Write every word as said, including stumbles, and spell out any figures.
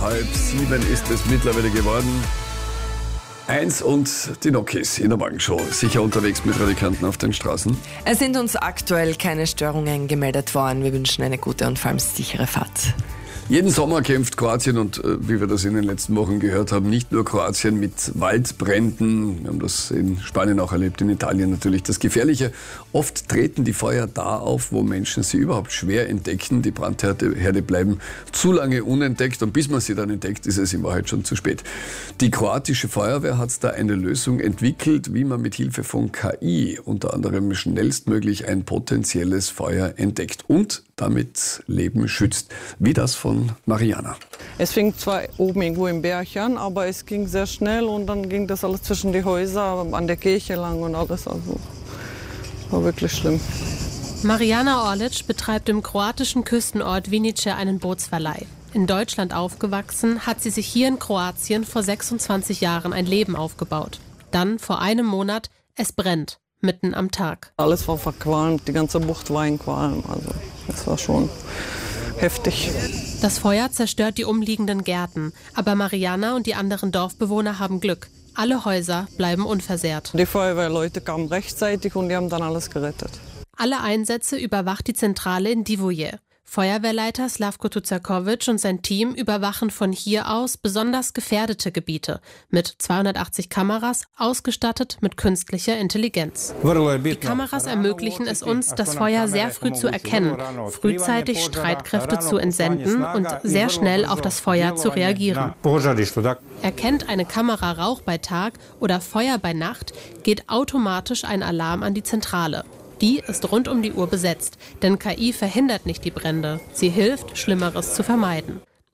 halb sieben ist es mittlerweile geworden. Eins und die Nokis in der Morgenshow. Sicher unterwegs mit Radikanten auf den Straßen. Es sind uns aktuell keine Störungen gemeldet worden. Wir wünschen eine gute und vor allem sichere Fahrt. Jeden Sommer kämpft Kroatien und äh, wie wir das in den letzten Wochen gehört haben, nicht nur Kroatien mit Waldbränden. Wir haben das in Spanien auch erlebt, in Italien natürlich. Das Gefährliche, oft treten die Feuer da auf, wo Menschen sie überhaupt schwer entdecken. Die Brandherde bleiben zu lange unentdeckt und bis man sie dann entdeckt, ist es in Wahrheit schon zu spät. Die kroatische Feuerwehr hat da eine Lösung entwickelt, wie man mit Hilfe von K I unter anderem schnellstmöglich ein potenzielles Feuer entdeckt und damit Leben schützt. Wie das von Mariana. Es fing zwar oben irgendwo im Berg an, aber es ging sehr schnell und dann ging das alles zwischen die Häuser, an der Kirche lang und alles. Also war wirklich schlimm. Mariana Orlic betreibt im kroatischen Küstenort Vinice einen Bootsverleih. In Deutschland aufgewachsen, hat sie sich hier in Kroatien vor sechsundzwanzig Jahren ein Leben aufgebaut. Dann, vor einem Monat, es brennt, mitten am Tag. Alles war verqualmt, die ganze Bucht war in Qualm. Also das war schon heftig. Das Feuer zerstört die umliegenden Gärten, aber Mariana und die anderen Dorfbewohner haben Glück. Alle Häuser bleiben unversehrt. Die Feuerwehrleute kamen rechtzeitig und die haben dann alles gerettet. Alle Einsätze überwacht die Zentrale in Divoje. Feuerwehrleiter Slavko Tucakovic und sein Team überwachen von hier aus besonders gefährdete Gebiete mit zweihundertachtzig Kameras, ausgestattet mit künstlicher Intelligenz. Die Kameras ermöglichen es uns, das Feuer sehr früh zu erkennen, frühzeitig Streitkräfte zu entsenden und sehr schnell auf das Feuer zu reagieren. Erkennt eine Kamera Rauch bei Tag oder Feuer bei Nacht, geht automatisch ein Alarm an die Zentrale. Die ist rund um die Uhr besetzt, denn K I verhindert nicht die Brände. Sie hilft, Schlimmeres zu vermeiden.